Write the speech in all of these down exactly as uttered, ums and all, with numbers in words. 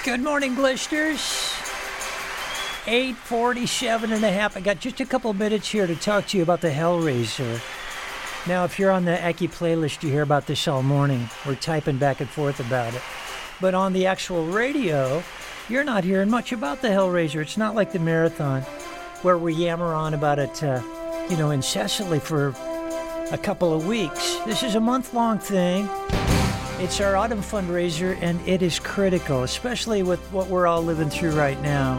Good morning, Glisters. eight forty-seven and a half. I got just a couple minutes here to talk to you about the Hellraiser. Now, if you're on the Aki playlist, you hear about this all morning. We're typing back and forth about it. But on the actual radio, you're not hearing much about the Hellraiser. It's not like the marathon, where we yammer on about it, uh, you know, incessantly for a couple of weeks. This is a month-long thing. It's our autumn fundraiser, and it is critical, especially with what we're all living through right now.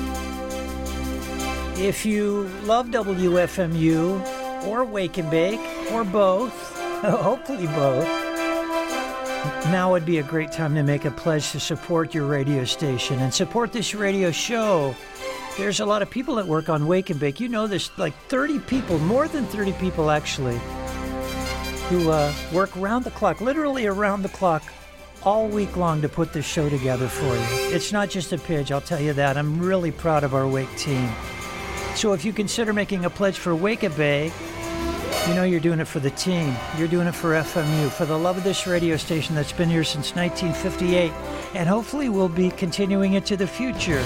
If you love W F M U, or Wake and Bake, or both, hopefully both, now would be a great time to make a pledge to support your radio station and support this radio show. There's a lot of people that work on Wake and Bake. You know, there's like thirty people, more than thirty people actually, who uh, work around the clock, literally around the clock, all week long to put this show together for you. It's not just a pitch, I'll tell you that. I'm really proud of our Wake team. So if you consider making a pledge for Wake and Bake, you know you're doing it for the team. You're doing it for F M U, for the love of this radio station that's been here since nineteen fifty-eight, and hopefully will be continuing into the future.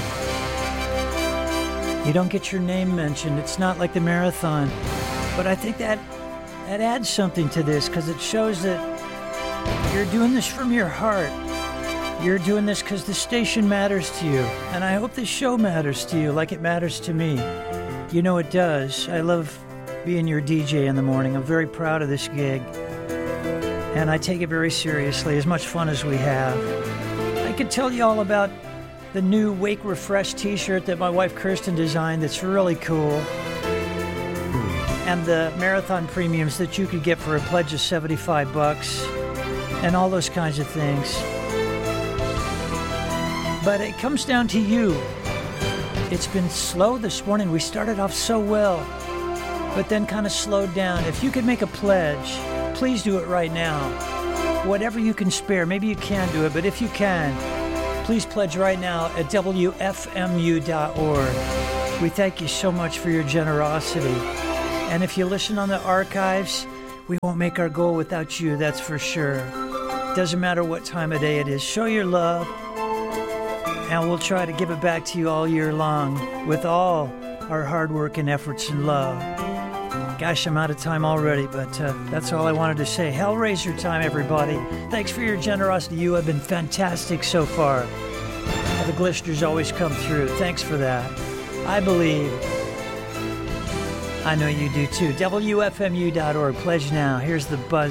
You don't get your name mentioned. It's not like the marathon. But I think that that adds something to this, because it shows that you're doing this from your heart. You're doing this because the station matters to you. And I hope this show matters to you like it matters to me. You know it does. I love being your D J in the morning. I'm very proud of this gig. And I take it very seriously, as much fun as we have. I could tell you all about the new Wake Refresh t-shirt that my wife Kirsten designed that's really cool. And the marathon premiums that you could get for a pledge of seventy-five bucks. And all those kinds of things. But it comes down to you. It's been slow this morning. We started off so well, but then kind of slowed down. If you could make a pledge, please do it right now. Whatever you can spare. Maybe you can't do it, but if you can, please pledge right now at W F M U dot org. We thank you so much for your generosity. And if you listen on the archives, we won't make our goal without you, that's for sure. Doesn't matter what time of day it is. Show your love, and we'll try to give it back to you all year long with all our hard work and efforts and love. Gosh, I'm out of time already, but uh, that's all I wanted to say. Hellraiser time, everybody. Thanks for your generosity. You have been fantastic so far. The Glisters always come through. Thanks for that. I believe. I know you do too. W F M U dot org. Pledge now. Here's the buzz.